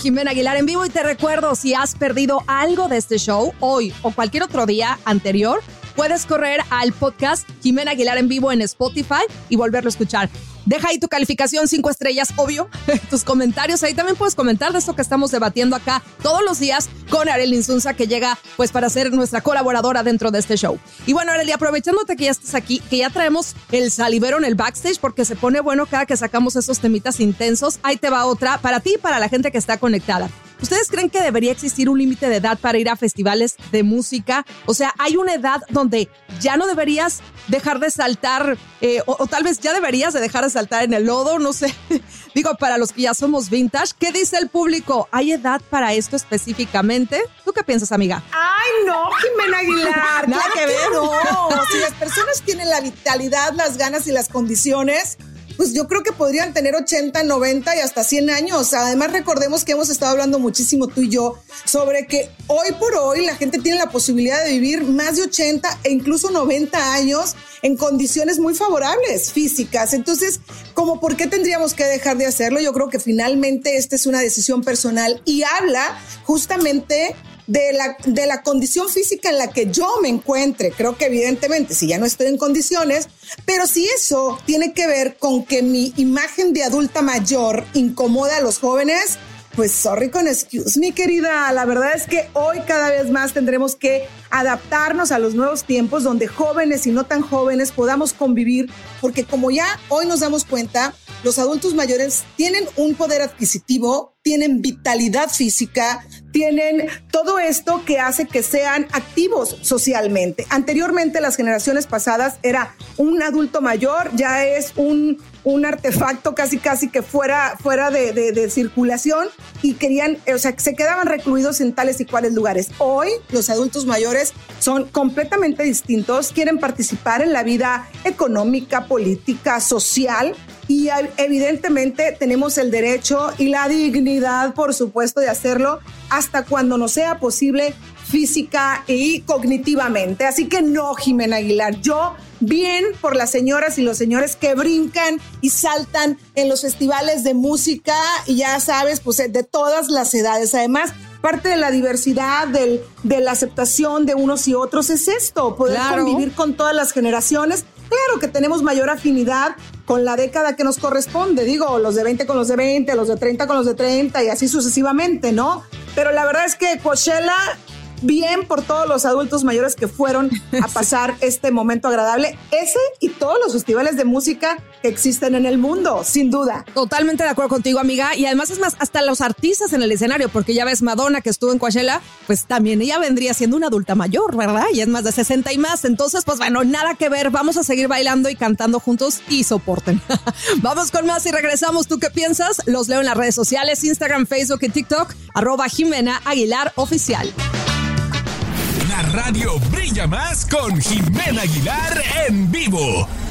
Jimena Aguilar en vivo y te recuerdo, si has perdido algo de este show, hoy o cualquier otro día anterior, puedes correr al podcast Jimena Aguilar en vivo en Spotify y volverlo a escuchar. Deja ahí tu calificación 5 estrellas, obvio, tus comentarios. Ahí también puedes comentar de esto que estamos debatiendo acá todos los días con Arely Insunza, que llega pues para ser nuestra colaboradora dentro de este show. Y bueno, Arely, aprovechándote que ya estás aquí, que ya traemos el salivero en el backstage porque se pone bueno cada que sacamos esos temitas intensos. Ahí te va otra para ti y para la gente que está conectada. ¿Ustedes creen que debería existir un límite de edad para ir a festivales de música? O sea, ¿hay una edad donde ya no deberías dejar de saltar o tal vez ya deberías de dejar de saltar en el lodo? No sé. Digo, para los que ya somos vintage, ¿qué dice el público? ¿Hay edad para esto específicamente? ¿Tú qué piensas, amiga? ¡Ay, no, Jimena Aguilar! Nada que ver. No, si las personas tienen la vitalidad, las ganas y las condiciones, pues yo creo que podrían tener 80, 90 y hasta 100 años. Además, recordemos que hemos estado hablando muchísimo tú y yo sobre que hoy por hoy la gente tiene la posibilidad de vivir más de 80 e incluso 90 años en condiciones muy favorables físicas. Entonces, ¿cómo por qué tendríamos que dejar de hacerlo? Yo creo que finalmente esta es una decisión personal y habla justamente de la condición física en la que yo me encuentre. Creo que evidentemente si ya no estoy en condiciones, pero si eso tiene que ver con que mi imagen de adulta mayor incomoda a los jóvenes, pues sorry con excuse, mi querida. La verdad es que hoy cada vez más tendremos que adaptarnos a los nuevos tiempos donde jóvenes y no tan jóvenes podamos convivir, porque como ya hoy nos damos cuenta, los adultos mayores tienen un poder adquisitivo, tienen vitalidad física, tienen todo esto que hace que sean activos socialmente. Anteriormente, las generaciones pasadas, era un adulto mayor, ya es un artefacto casi que fuera de circulación y querían, o sea, se quedaban recluidos en tales y cuales lugares. Hoy, los adultos mayores son completamente distintos, quieren participar en la vida económica, política, social, y evidentemente tenemos el derecho y la dignidad, por supuesto, de hacerlo hasta cuando nos sea posible física y cognitivamente. Así que no, Jimena Aguilar, yo bien por las señoras y los señores que brincan y saltan en los festivales de música y ya sabes, pues de todas las edades. Además, parte de la diversidad, de la aceptación de unos y otros es esto, poder convivir con todas las generaciones. Claro que tenemos mayor afinidad con la década que nos corresponde, digo, los de 20 con los de 20, los de 30 con los de 30 y así sucesivamente, ¿no? Pero la verdad es que Coachella, bien por todos los adultos mayores que fueron a pasar este momento agradable, ese y todos los festivales de música que existen en el mundo, sin duda. Totalmente de acuerdo contigo, amiga, y además es más, hasta los artistas en el escenario, porque ya ves Madonna que estuvo en Coachella, pues también ella vendría siendo una adulta mayor, ¿verdad? Y es más de 60 y más, entonces pues bueno, nada que ver, vamos a seguir bailando y cantando juntos y soporten. Vamos con más y regresamos. ¿Tú qué piensas? Los leo en las redes sociales, Instagram, Facebook y TikTok, @Jimena Aguilar Oficial. La radio brilla más con Jimena Aguilar en vivo.